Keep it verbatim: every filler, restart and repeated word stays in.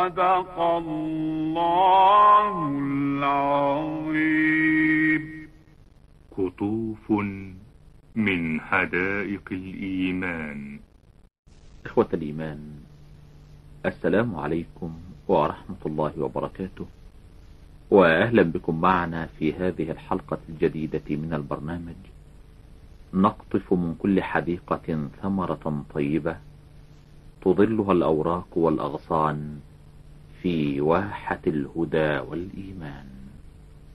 صدق الله العظيم. قطوف من حدائق الإيمان. إخوة الإيمان، السلام عليكم ورحمة الله وبركاته، وأهلا بكم معنا في هذه الحلقة الجديدة من البرنامج. نقطف من كل حديقة ثمرة طيبة تظلها الأوراق والأغصان في واحة الهدى والإيمان.